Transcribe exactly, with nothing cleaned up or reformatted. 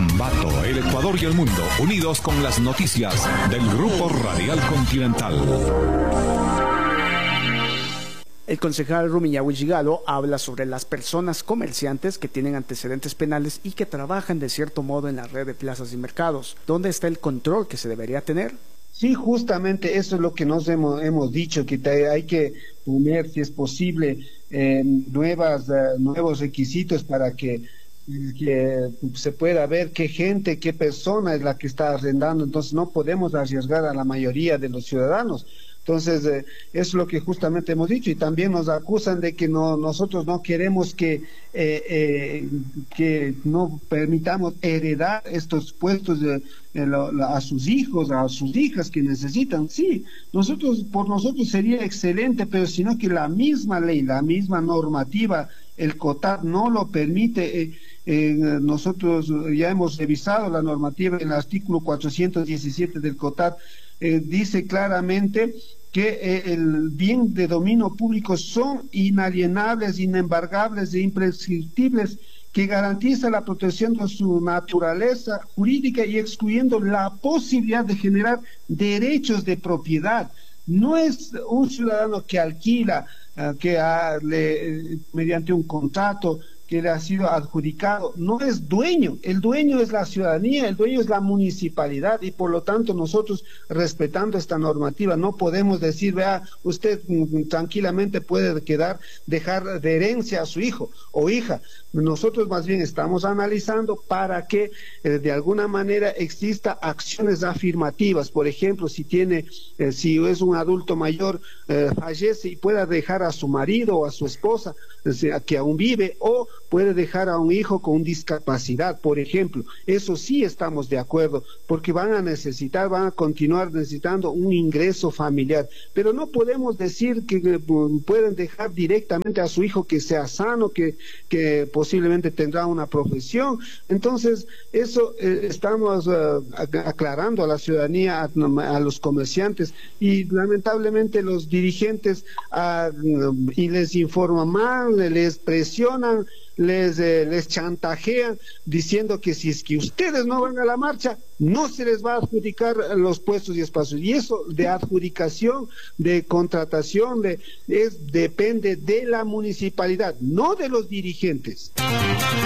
Ambato, el Ecuador y el mundo, unidos con las noticias del Grupo Radial Continental. El concejal Rumiñahui Gigalo habla sobre las personas comerciantes que tienen antecedentes penales y que trabajan de cierto modo en la red de plazas y mercados. ¿Dónde está el control que se debería tener? Sí, justamente eso es lo que nos hemos, hemos dicho, que te, hay que poner, si es posible, eh, nuevas, uh, nuevos requisitos para que, que se pueda ver qué gente, qué persona es la que está arrendando. Entonces no podemos arriesgar a la mayoría de los ciudadanos. Entonces, eh, es lo que justamente hemos dicho, y también nos acusan de que no, nosotros no queremos que, eh, eh, que no permitamos heredar estos puestos de, de lo, a sus hijos, a sus hijas que necesitan. Sí, nosotros, por nosotros sería excelente, pero sino que la misma ley, la misma normativa, el COTAD no lo permite. Eh, eh, nosotros ya hemos revisado la normativa en el artículo cuatrocientos diecisiete del COTAD. Eh, dice claramente que eh, el bien de dominio público son inalienables, inembargables e imprescriptibles, que garantiza la protección de su naturaleza jurídica y excluyendo la posibilidad de generar derechos de propiedad. No es un ciudadano que alquila, uh, que ha, le, mediante un contrato que le ha sido adjudicado, no es dueño. El dueño es la ciudadanía, el dueño es la municipalidad, y por lo tanto nosotros, respetando esta normativa, no podemos decir, vea, usted mm, tranquilamente puede quedar, dejar de herencia a su hijo o hija. Nosotros más bien estamos analizando para que eh, de alguna manera exista acciones afirmativas. Por ejemplo, si tiene, eh, si es un adulto mayor, eh, fallece y pueda dejar a su marido o a su esposa, o sea, que aún vive, o puede dejar a un hijo con discapacidad, por ejemplo. Eso sí estamos de acuerdo, porque van a necesitar, van a continuar necesitando un ingreso familiar, pero no podemos decir que eh, pueden dejar directamente a su hijo que sea sano, que, que posiblemente tendrá una profesión. Entonces, eso eh, estamos uh, aclarando a la ciudadanía, a, a los comerciantes, y lamentablemente los dirigentes uh, y les informan mal, les presionan, les, eh, les chantajean diciendo que si es que ustedes no van a la marcha, no se les va a adjudicar los puestos y espacios. Y eso de adjudicación, de contratación, de, es, depende de la municipalidad, no de los dirigentes.